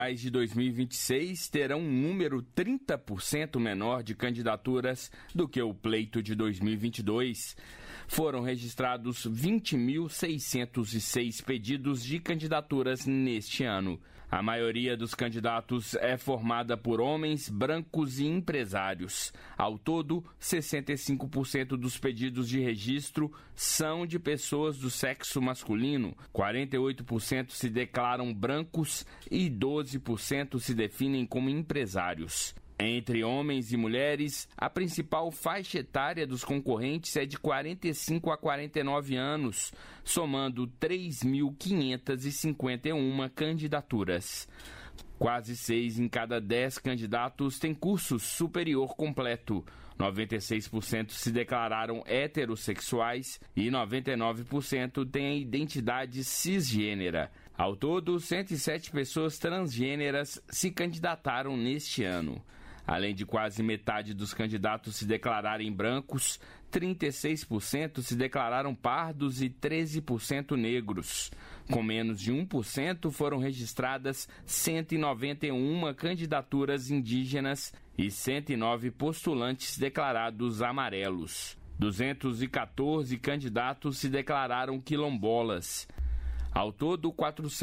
de 2026 terão um número 30% menor de candidaturas do que o pleito de 2022. Foram registrados 20.606 pedidos de candidaturas neste ano. A maioria dos candidatos é formada por homens, brancos e empresários. Ao todo, 65% dos pedidos de registro são de pessoas do sexo masculino, 48% se declaram brancos e 12% se definem como empresários. Entre homens e mulheres, a principal faixa etária dos concorrentes é de 45 a 49 anos, somando 3.551 candidaturas. Quase 6 em cada 10 candidatos têm curso superior completo. 96% se declararam heterossexuais e 99% têm identidade cisgênera. Ao todo, 107 pessoas transgêneras se candidataram neste ano. Além de quase metade dos candidatos se declararem brancos, 36% se declararam pardos e 13% negros. Com menos de 1%, foram registradas 191 candidaturas indígenas e 109 postulantes declarados amarelos. 214 candidatos se declararam quilombolas. Ao todo,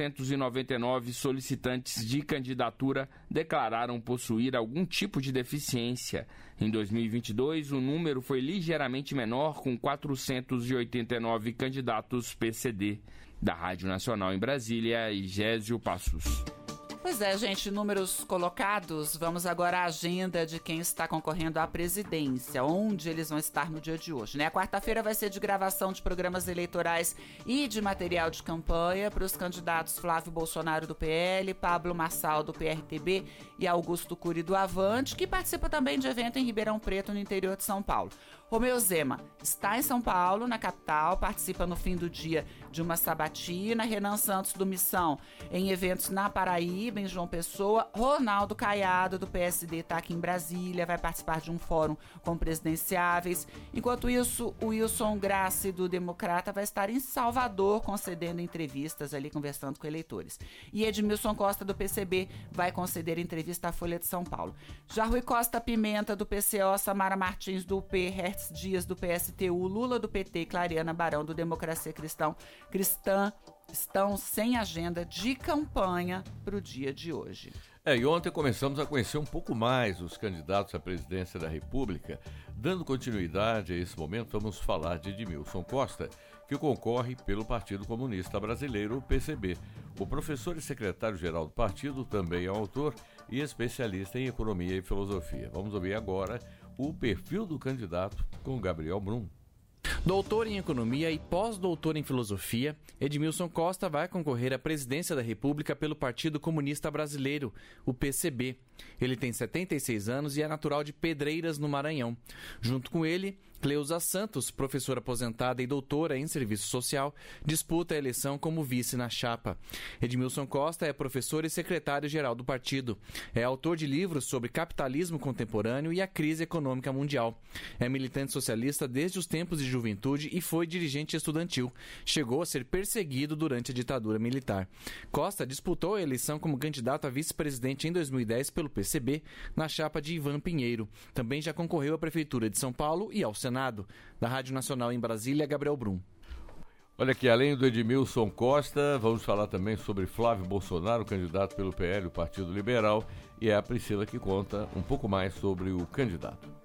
499 solicitantes de candidatura declararam possuir algum tipo de deficiência. Em 2022, o número foi ligeiramente menor, com 489 candidatos PCD. Da Rádio Nacional em Brasília, Igésio Passos. Pois é, gente, números colocados. Vamos agora à agenda de quem está concorrendo à presidência, onde eles vão estar no dia de hoje, né? A quarta-feira vai ser de gravação de programas eleitorais e de material de campanha para os candidatos Flávio Bolsonaro do PL, Pablo Marçal do PRTB e Augusto Cury do Avante, que participa também de evento em Ribeirão Preto, no interior de São Paulo. Romeu Zema está em São Paulo, na capital, participa no fim do dia de uma sabatina. Renan Santos do Missão em eventos na Paraíba, em João Pessoa. Ronaldo Caiado do PSD está aqui em Brasília, vai participar de um fórum com presidenciáveis. Enquanto isso, o Wilson Grassi do Democrata vai estar em Salvador, concedendo entrevistas ali, conversando com eleitores. E Edmilson Costa do PCB vai conceder entrevista à Folha de São Paulo. Já Rui Costa Pimenta do PCO, Samara Martins do UP, Hertz Dias do PSTU, Lula do PT e Clariana Barão do Democracia Cristã estão sem agenda de campanha para o dia de hoje. E ontem começamos a conhecer um pouco mais os candidatos à presidência da República. Dando continuidade a esse momento, vamos falar de Edmilson Costa, que concorre pelo Partido Comunista Brasileiro, o PCB. O professor e secretário-geral do partido também é autor e especialista em economia e filosofia. Vamos ouvir agora o perfil do candidato com Gabriel Brum. Doutor em Economia e pós-doutor em Filosofia, Edmilson Costa vai concorrer à presidência da República pelo Partido Comunista Brasileiro, o PCB. Ele tem 76 anos e é natural de Pedreiras, no Maranhão. Junto com ele, Cleusa Santos, professora aposentada e doutora em Serviço Social, disputa a eleição como vice na chapa. Edmilson Costa é professor e secretário-geral do partido. É autor de livros sobre capitalismo contemporâneo e a crise econômica mundial. É militante socialista desde os tempos de juventude e foi dirigente estudantil. Chegou a ser perseguido durante a ditadura militar. Costa disputou a eleição como candidato a vice-presidente em 2010 pelo PCB, na chapa de Ivan Pinheiro. Também já concorreu à Prefeitura de São Paulo e ao Senado. Da Rádio Nacional em Brasília, Gabriel Brum. Olha aqui, além do Edmilson Costa, vamos falar também sobre Flávio Bolsonaro, candidato pelo PL, o Partido Liberal, e é a Priscila que conta um pouco mais sobre o candidato.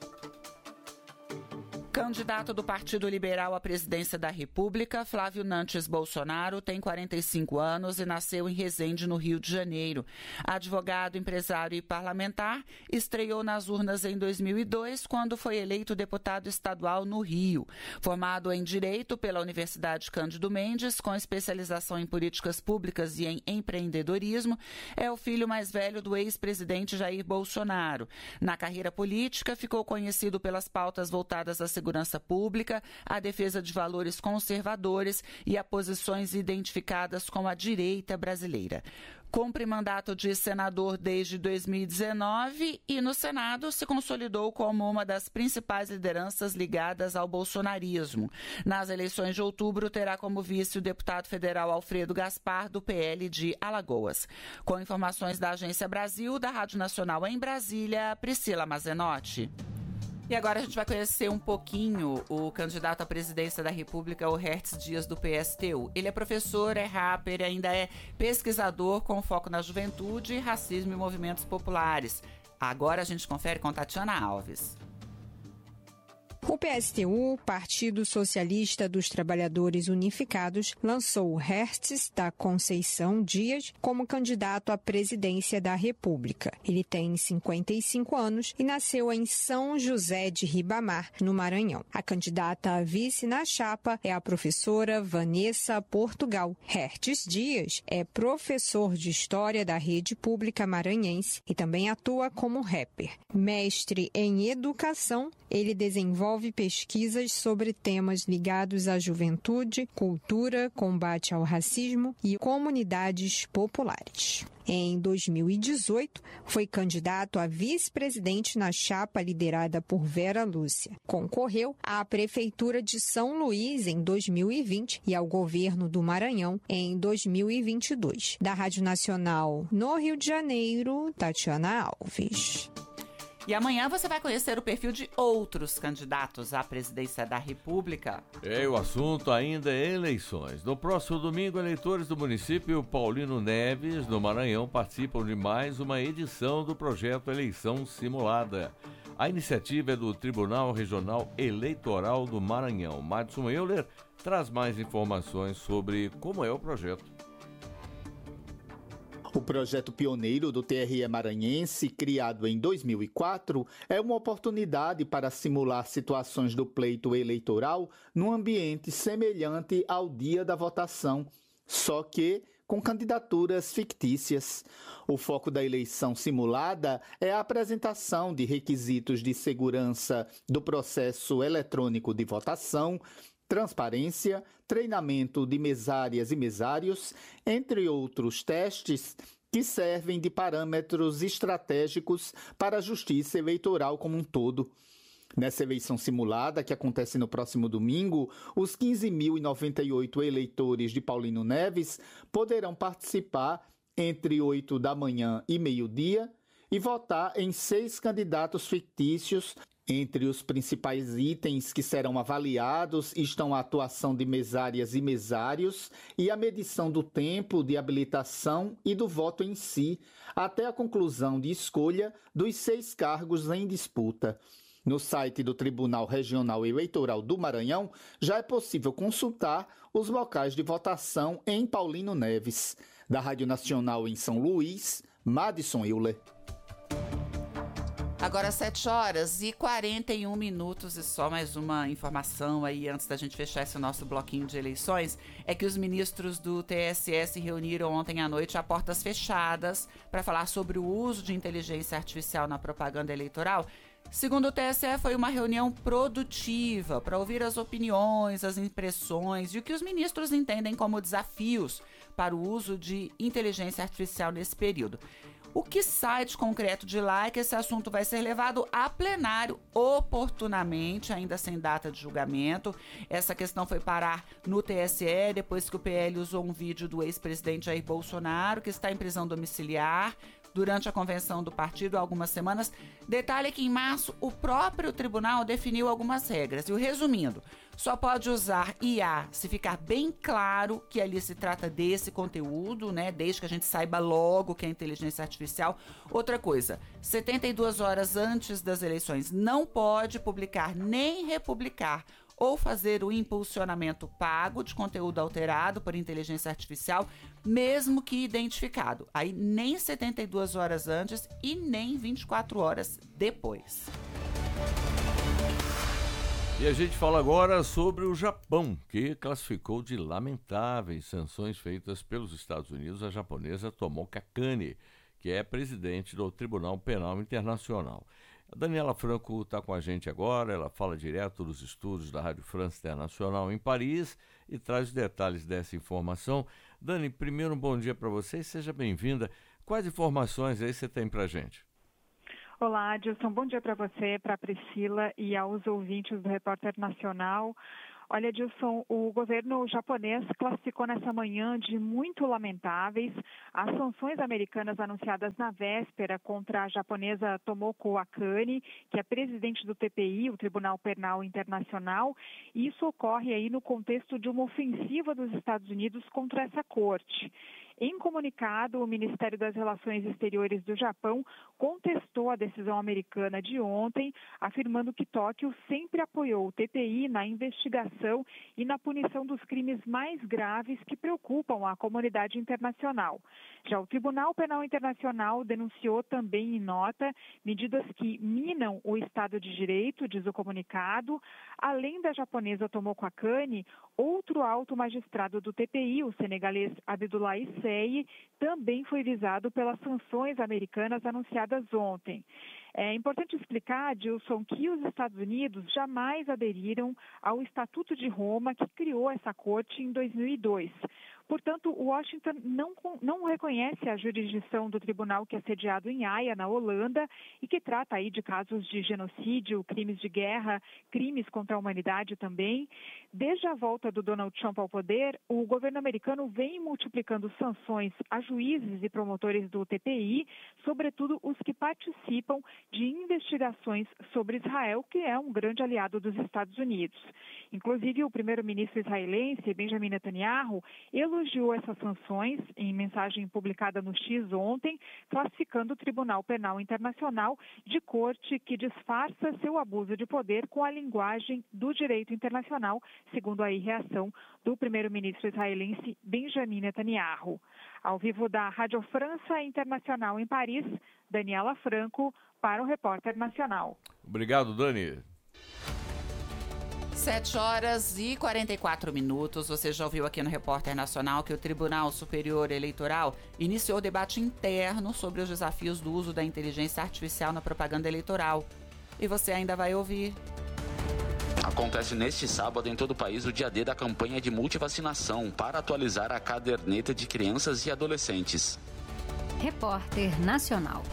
Candidato do Partido Liberal à presidência da República, Flávio Nantes Bolsonaro tem 45 anos e nasceu em Resende, no Rio de Janeiro. Advogado, empresário e parlamentar, estreou nas urnas em 2002, quando foi eleito deputado estadual no Rio. Formado em Direito pela Universidade Cândido Mendes, com especialização em políticas públicas e em empreendedorismo, é o filho mais velho do ex-presidente Jair Bolsonaro. Na carreira política, ficou conhecido pelas pautas voltadas à segurança segurança pública, a defesa de valores conservadores e a posições identificadas com a direita brasileira. Cumpre mandato de senador desde 2019 e no Senado se consolidou como uma das principais lideranças ligadas ao bolsonarismo. Nas eleições de outubro, terá como vice o deputado federal Alfredo Gaspar, do PL de Alagoas. Com informações da Agência Brasil, da Rádio Nacional em Brasília, Priscila Mazenotti. E agora a gente vai conhecer um pouquinho o candidato à presidência da República, o Hertz Dias, do PSTU. Ele é professor, é rapper e ainda é pesquisador com foco na juventude, racismo e movimentos populares. Agora a gente confere com Tatiana Alves. O PSTU, Partido Socialista dos Trabalhadores Unificados, lançou Hertz da Conceição Dias como candidato à presidência da República. Ele tem 55 anos e nasceu em São José de Ribamar, no Maranhão. A candidata a vice na chapa é a professora Vanessa Portugal. Hertz Dias é professor de História da Rede Pública Maranhense e também atua como rapper. Mestre em Educação, ele desenvolve pesquisas sobre temas ligados à juventude, cultura, combate ao racismo e comunidades populares. Em 2018, foi candidato a vice-presidente na chapa liderada por Vera Lúcia. Concorreu à Prefeitura de São Luís em 2020 e ao governo do Maranhão em 2022. Da Rádio Nacional no Rio de Janeiro, Tatiana Alves. E amanhã você vai conhecer o perfil de outros candidatos à presidência da República. O assunto ainda é eleições. No próximo domingo, eleitores do município Paulino Neves, no Maranhão, participam de mais uma edição do projeto Eleição Simulada. A iniciativa é do Tribunal Regional Eleitoral do Maranhão. Madison Euler traz mais informações sobre como é o projeto. O projeto pioneiro do TRE maranhense, criado em 2004, é uma oportunidade para simular situações do pleito eleitoral num ambiente semelhante ao dia da votação, só que com candidaturas fictícias. O foco da eleição simulada é a apresentação de requisitos de segurança do processo eletrônico de votação, transparência, treinamento de mesárias e mesários, entre outros testes que servem de parâmetros estratégicos para a justiça eleitoral como um todo. Nessa eleição simulada, que acontece no próximo domingo, os 15.098 eleitores de Paulino Neves poderão participar entre 8 da manhã e meio-dia e votar em 6 candidatos fictícios. Entre os principais itens que serão avaliados estão a atuação de mesárias e mesários e a medição do tempo de habilitação e do voto em si, até a conclusão de escolha dos 6 cargos em disputa. No site do Tribunal Regional Eleitoral do Maranhão, já é possível consultar os locais de votação em Paulino Neves. Da Rádio Nacional em São Luís, Madison Euler. Agora 7h41 e só mais uma informação aí antes da gente fechar esse nosso bloquinho de eleições, é que os ministros do TSE se reuniram ontem à noite a portas fechadas para falar sobre o uso de inteligência artificial na propaganda eleitoral. Segundo o TSE, foi uma reunião produtiva para ouvir as opiniões, as impressões e o que os ministros entendem como desafios para o uso de inteligência artificial nesse período. O que sai de concreto de lá é que esse assunto vai ser levado a plenário oportunamente, ainda sem data de julgamento. Essa questão foi parar no TSE depois que o PL usou um vídeo do ex-presidente Jair Bolsonaro, que está em prisão domiciliar, durante a convenção do partido há algumas semanas. Detalhe que em março o próprio tribunal definiu algumas regras. E resumindo, só pode usar IA se ficar bem claro que ali se trata desse conteúdo, né? Desde que a gente saiba logo que é inteligência artificial. Outra coisa, 72 horas antes das eleições não pode publicar nem republicar ou fazer o impulsionamento pago de conteúdo alterado por inteligência artificial, mesmo que identificado. Aí nem 72 horas antes e nem 24 horas depois. E a gente fala agora sobre o Japão, que classificou de lamentáveis sanções feitas pelos Estados Unidos à japonesa Tomoka Kane, que é presidente do Tribunal Penal Internacional. A Daniela Franco está com a gente agora, ela fala direto dos estúdios da Rádio França Internacional em Paris e traz os detalhes dessa informação. Dani, primeiro um bom dia para você e seja bem-vinda. Quais informações aí você tem para a gente? Olá, Adilson. Bom dia para você, para a Priscila e aos ouvintes do Repórter Nacional. Olha, Adilson, o governo japonês classificou nessa manhã de muito lamentáveis as sanções americanas anunciadas na véspera contra a japonesa Tomoko Akane, que é presidente do TPI, o Tribunal Penal Internacional. E isso ocorre aí no contexto de uma ofensiva dos Estados Unidos contra essa corte. Em comunicado, o Ministério das Relações Exteriores do Japão contestou a decisão americana de ontem, afirmando que Tóquio sempre apoiou o TPI na investigação e na punição dos crimes mais graves que preocupam a comunidade internacional. Já o Tribunal Penal Internacional denunciou também em nota medidas que minam o Estado de Direito, diz o comunicado. Além da japonesa Tomoko Akane, outro alto magistrado do TPI, o senegalês Abdoulaye Seye, também foi visado pelas sanções americanas anunciadas ontem. É importante explicar, Adilson, que os Estados Unidos jamais aderiram ao Estatuto de Roma, que criou essa corte em 2002. Portanto, Washington não reconhece a jurisdição do tribunal que é sediado em Haia, na Holanda, e que trata aí de casos de genocídio, crimes de guerra, crimes contra a humanidade também. Desde a volta do Donald Trump ao poder, o governo americano vem multiplicando sanções a juízes e promotores do TPI, sobretudo os que participam de investigações sobre Israel, que é um grande aliado dos Estados Unidos. Inclusive, o primeiro-ministro israelense, Benjamin Netanyahu, elogiou essas sanções em mensagem publicada no X ontem, classificando o Tribunal Penal Internacional de corte que disfarça seu abuso de poder com a linguagem do direito internacional, segundo a reação do primeiro-ministro israelense Benjamin Netanyahu. Ao vivo da Rádio França Internacional em Paris, Daniela Franco, para o Repórter Nacional. Obrigado, Dani. 7h44. Você já ouviu aqui no Repórter Nacional que o Tribunal Superior Eleitoral iniciou debate interno sobre os desafios do uso da inteligência artificial na propaganda eleitoral. E você ainda vai ouvir. Acontece neste sábado em todo o país o dia D da campanha de multivacinação para atualizar a caderneta de crianças e adolescentes. Repórter Nacional.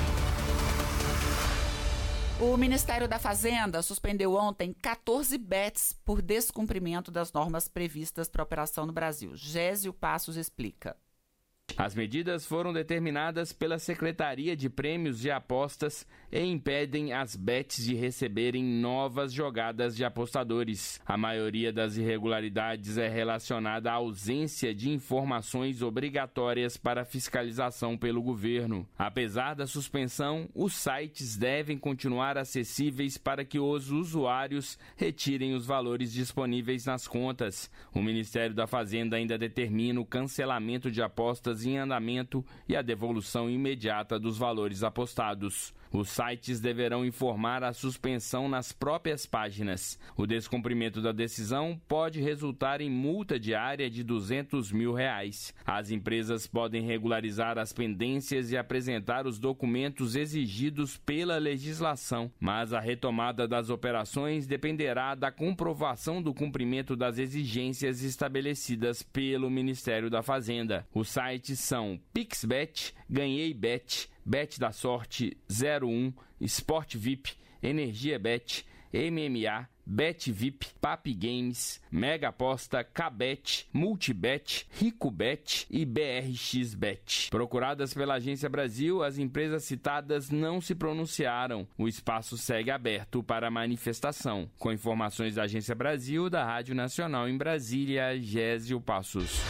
O Ministério da Fazenda suspendeu ontem 14 bets por descumprimento das normas previstas para a operação no Brasil. Gésio Passos explica. As medidas foram determinadas pela Secretaria de Prêmios e Apostas e impedem as bets de receberem novas jogadas de apostadores. A maioria das irregularidades é relacionada à ausência de informações obrigatórias para fiscalização pelo governo. Apesar da suspensão, os sites devem continuar acessíveis para que os usuários retirem os valores disponíveis nas contas. O Ministério da Fazenda ainda determina o cancelamento de apostas em andamento e a devolução imediata dos valores apostados. Os sites deverão informar a suspensão nas próprias páginas. O descumprimento da decisão pode resultar em multa diária de R$200 mil. As empresas podem regularizar as pendências e apresentar os documentos exigidos pela legislação, mas a retomada das operações dependerá da comprovação do cumprimento das exigências estabelecidas pelo Ministério da Fazenda. Os sites são PixBet, GanheiBet, Bet da Sorte 01, Sport VIP, Energia Bet, MMA, Bet VIP, Papi Games, Mega Aposta, Kbet, Multibet, RicoBet e BRXBet. Procuradas pela Agência Brasil, as empresas citadas não se pronunciaram. O espaço segue aberto para manifestação. Com informações da Agência Brasil, da Rádio Nacional em Brasília, Gésio Passos.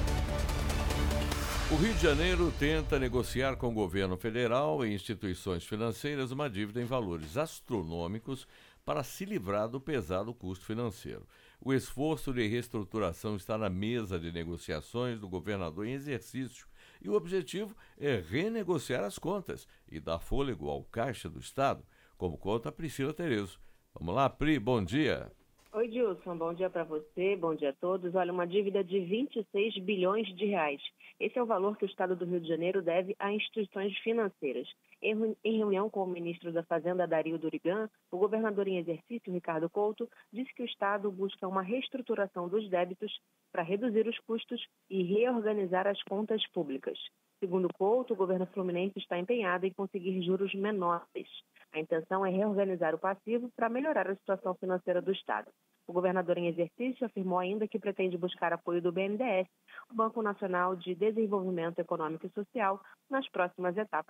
O Rio de Janeiro tenta negociar com o governo federal e instituições financeiras uma dívida em valores astronômicos para se livrar do pesado custo financeiro. O esforço de reestruturação está na mesa de negociações do governador em exercício e o objetivo é renegociar as contas e dar fôlego ao caixa do Estado, como conta a Priscila Terezo. Vamos lá, Pri, bom dia. Oi, Dilson, bom dia para você, bom dia a todos. Olha, uma dívida de 26 bilhões de reais. Esse é o valor que o Estado do Rio de Janeiro deve a instituições financeiras. Em reunião com o ministro da Fazenda, Dario Durigan, o governador em exercício, Ricardo Couto, disse que o Estado busca uma reestruturação dos débitos para reduzir os custos e reorganizar as contas públicas. Segundo Couto, o governo fluminense está empenhado em conseguir juros menores. A intenção é reorganizar o passivo para melhorar a situação financeira do Estado. O governador em exercício afirmou ainda que pretende buscar apoio do BNDES, o Banco Nacional de Desenvolvimento Econômico e Social, nas próximas etapas